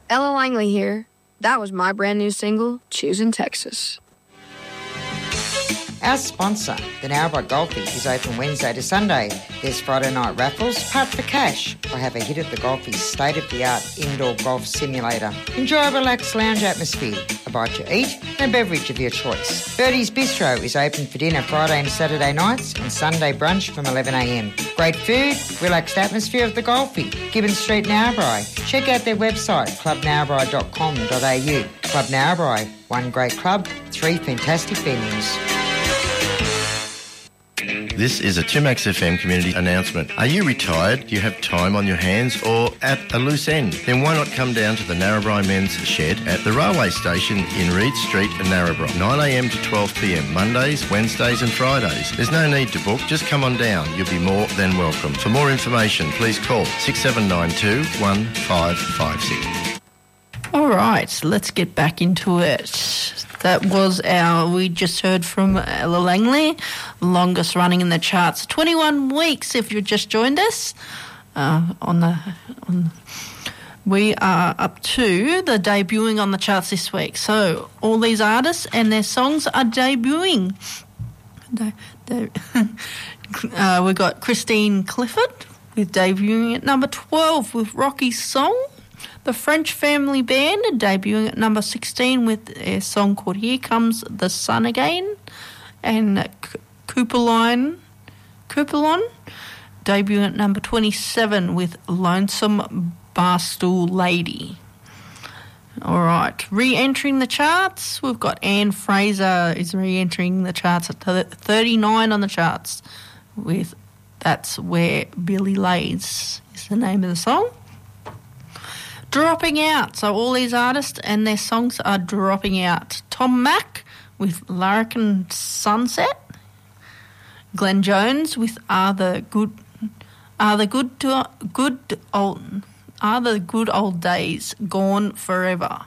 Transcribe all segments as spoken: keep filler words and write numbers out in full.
Ella Langley here. That was my brand new single, Choosing Texas. Our sponsor, the Narrabri Golfie, is open Wednesday to Sunday. There's Friday night raffles, part for cash, or have a hit at the Golfie's state-of-the-art indoor golf simulator. Enjoy a relaxed lounge atmosphere, a bite to eat, and a beverage of your choice. Birdie's Bistro is open for dinner Friday and Saturday nights and Sunday brunch from eleven a m. Great food, relaxed atmosphere of the Golfie. Gibbons Street, Narrabri. Check out their website, club narrabri dot com dot a u. Club Narrabri, one great club, three fantastic venues. This is a two Max F M community announcement. Are you retired? Do you have time on your hands or at a loose end? Then why not come down to the Narrabri Men's Shed at the railway station in Reed Street in Narrabri, nine a m to twelve p m, Mondays, Wednesdays and Fridays. There's no need to book, just come on down. You'll be more than welcome. For more information, please call six seven nine two, one five five six. All right, let's get back into it. That was our, we just heard from Ella Langley, longest running in the charts, twenty-one weeks if you've just joined us. Uh, on the, on, we are up to the debuting on the charts this week. So all these artists and their songs are debuting. They, they, uh, we've got Christine Clifford with debuting at number twelve with Rocky's Song. The French Family Band debuting at number sixteen with a song called Here Comes the Sun Again. And Cooperline, Cooperlon debuting at number twenty-seven with Lonesome Barstool Lady. All right, re-entering the charts, we've got Anne Fraser is re-entering the charts at thirty-nine on the charts with That's Where Billy Lays is the name of the song. Dropping out. So all these artists and their songs are dropping out. Tom Mack with Larrikin Sunset. Glenn Jones with Are the Good Are the Good to, Good Old Are the Good Old Days Gone Forever.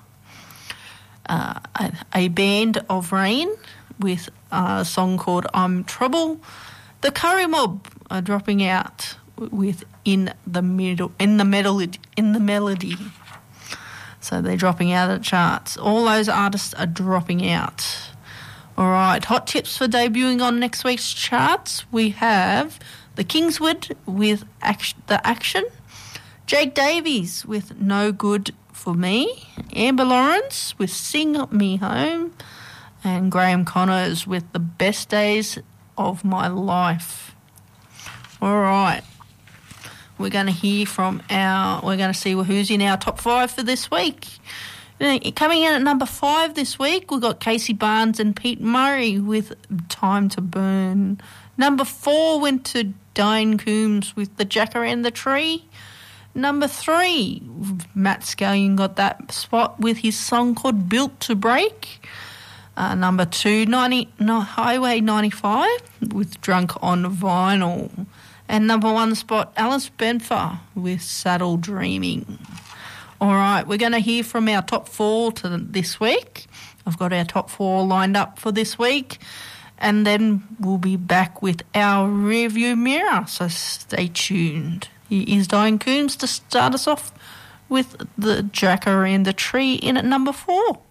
Uh, a, a Band of Rain with a song called I'm Trouble. The Curry Mob are dropping out with in the middle in the melody in the melody. So they're dropping out of the charts. All those artists are dropping out. All right, hot tips for debuting on next week's charts. We have the Kingswood with action, The Action, Jake Davies with No Good for Me, Amber Lawrence with Sing Me Home, and Graham Connors with The Best Days of My Life. All right. We're going to hear from our, we're going to see who's in our top five for this week. Coming in at number five this week, we've got Casey Barnes and Pete Murray with Time to Burn. Number four went to Diane Coombs with The Jacaranda Tree. Number three, Matt Scallion got that spot with his song called Built to Break. Uh, number two, ninety, no, Highway ninety-five with Drunk on Vinyl. And number one spot, Alice Benfer with Saddle Dreaming. All right, we're going to hear from our top four to this week. I've got our top four lined up for this week. And then we'll be back with our rearview mirror, so stay tuned. Here's Diane Coombs to start us off with The Jacaranda Tree in at number four.